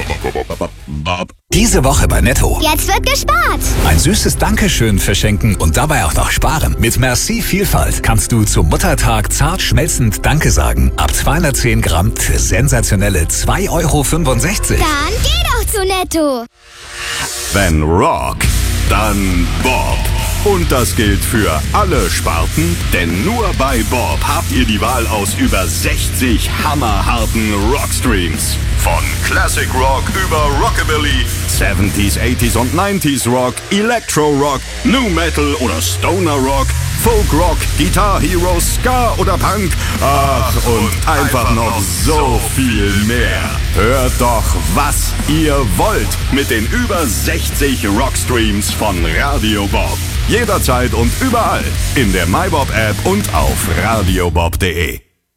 Bob. Diese Woche bei Netto. Jetzt wird gespart. Ein süßes Dankeschön verschenken und dabei auch noch sparen. Mit Merci Vielfalt kannst du zum Muttertag zart schmelzend Danke sagen. Ab 210 Gramm für sensationelle 2,65 Euro. Dann geh doch zu Netto. Wenn Rock, dann Bob. Und das gilt für alle Sparten, denn nur bei Bob habt ihr die Wahl aus über 60 hammerharten Rockstreams. Von Classic Rock über Rockabilly, 70s, 80s und 90s Rock, Electro Rock, New Metal oder Stoner Rock, Folk Rock, Guitar Hero, Ska oder Punk. Ach, und einfach noch so viel mehr. Hört doch, was ihr wollt mit den über 60 Rockstreams von Radio Bob. Jederzeit und überall in der MyBob-App und auf radiobob.de.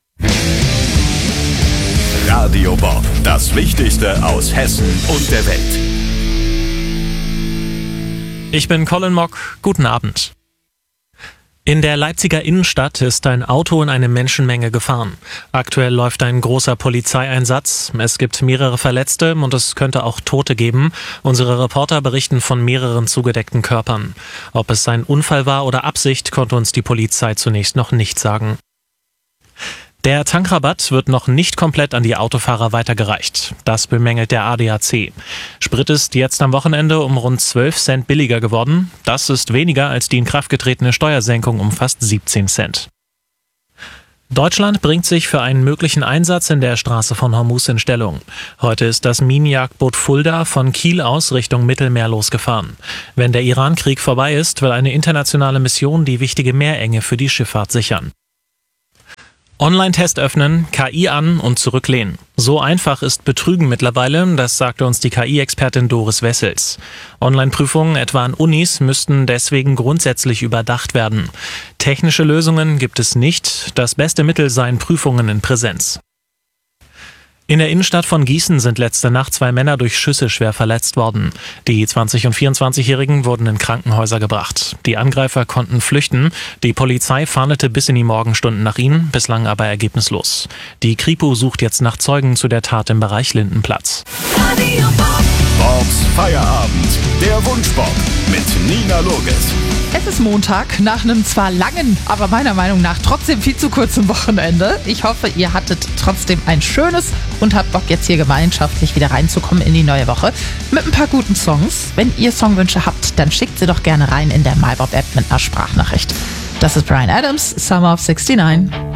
Radio Bob, das Wichtigste aus Hessen und der Welt. Ich bin Colin Mock, guten Abend. In der Leipziger Innenstadt ist ein Auto in eine Menschenmenge gefahren. Aktuell läuft ein großer Polizeieinsatz. Es gibt mehrere Verletzte und es könnte auch Tote geben. Unsere Reporter berichten von mehreren zugedeckten Körpern. Ob es ein Unfall war oder Absicht, konnte uns die Polizei zunächst noch nicht sagen. Der Tankrabatt wird noch nicht komplett an die Autofahrer weitergereicht. Das bemängelt der ADAC. Sprit ist jetzt am Wochenende um rund 12 Cent billiger geworden. Das ist weniger als die in Kraft getretene Steuersenkung um fast 17 Cent. Deutschland bringt sich für einen möglichen Einsatz in der Straße von Hormuz in Stellung. Heute ist das Minenjagdboot Fulda von Kiel aus Richtung Mittelmeer losgefahren. Wenn der Iran-Krieg vorbei ist, will eine internationale Mission die wichtige Meerenge für die Schifffahrt sichern. Online-Test öffnen, KI an und zurücklehnen. So einfach ist Betrügen mittlerweile, das sagte uns die KI-Expertin Doris Wessels. Online-Prüfungen etwa an Unis müssten deswegen grundsätzlich überdacht werden. Technische Lösungen gibt es nicht. Das beste Mittel seien Prüfungen in Präsenz. In der Innenstadt von Gießen sind letzte Nacht 2 Männer durch Schüsse schwer verletzt worden. Die 20- und 24-Jährigen wurden in Krankenhäuser gebracht. Die Angreifer konnten flüchten. Die Polizei fahndete bis in die Morgenstunden nach ihnen, bislang aber ergebnislos. Die Kripo sucht jetzt nach Zeugen zu der Tat im Bereich Lindenplatz. Bobs Feierabend, der Wunschbob mit Nina Loges. Es ist Montag, nach einem zwar langen, aber meiner Meinung nach trotzdem viel zu kurzen Wochenende. Ich hoffe, ihr hattet trotzdem ein schönes und habt Bock, jetzt hier gemeinschaftlich wieder reinzukommen in die neue Woche mit ein paar guten Songs. Wenn ihr Songwünsche habt, dann schickt sie doch gerne rein in der MyBob-App mit einer Sprachnachricht. Das ist Bryan Adams, Summer of 69.